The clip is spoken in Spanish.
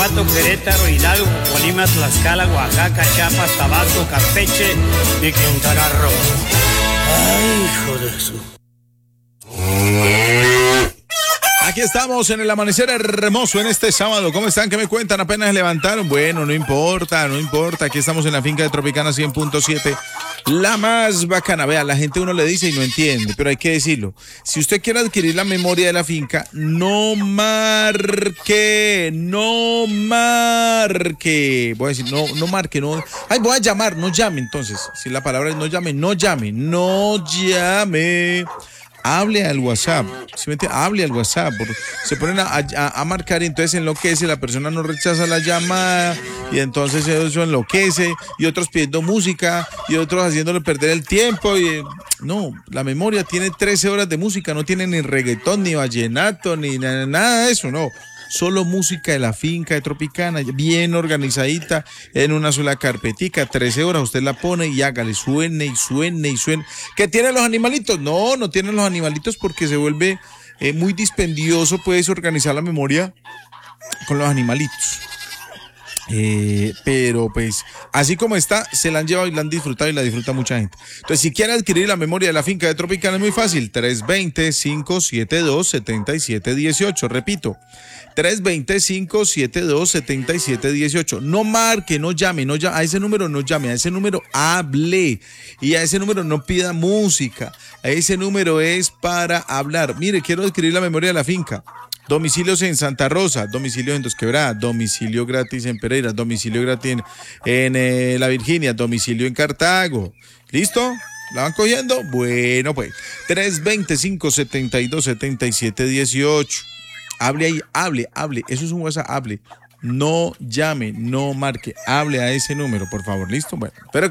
Guanajuato, Querétaro, Hidalgo, Colima, Tlaxcala, Oaxaca, Chiapas, Tabasco, Campeche y Quintana Roo. Ay, hijo de su... Aquí estamos en el amanecer hermoso en este sábado. ¿Cómo están? ¿Qué me cuentan? ¿Apenas levantaron? Bueno, no importa. Aquí estamos en la finca de Tropicana 100.7. La más bacana. Vea, la gente uno le dice y no entiende, pero hay que decirlo. Si usted quiere adquirir la memoria de la finca, no marque. Voy a decir, no marque, no. Ay, voy a llamar, no llame entonces. Si la palabra es no llame. Hable al WhatsApp, hable al WhatsApp, se ponen a marcar y entonces enloquece, la persona no rechaza la llamada y entonces eso enloquece y otros pidiendo música y otros haciéndole perder el tiempo no, la memoria tiene 13 horas de música, no tiene ni reggaetón, ni vallenato, ni nada de eso, no. Solo música de la finca de Tropicana, bien organizadita, en una sola carpetica, 13 horas, usted la pone y hágale, suene y suene y suene. ¿Qué tienen los animalitos? No tienen los animalitos porque se vuelve muy dispendioso, puedes organizar la memoria con los animalitos. Pero pues así como está, se la han llevado y la han disfrutado y la disfruta mucha gente. Entonces, si quiere adquirir la memoria de la finca de Tropicana es muy fácil, 320-572-7718, repito, 320-572-7718. No marque, no llame, a ese número no llame, a ese número hable y a ese número no pida música, a ese número es para hablar. Mire, quiero adquirir la memoria de la finca. Domicilios en Santa Rosa, domicilio en Dos Quebradas, domicilio gratis en Pereira, domicilio gratis en La Virginia, domicilio en Cartago. ¿Listo? ¿La van cogiendo? Bueno, pues 320-572-7718. Hable ahí, hable. Eso es un WhatsApp, hable. No llame, no marque. Hable a ese número, por favor. ¿Listo? Bueno, pero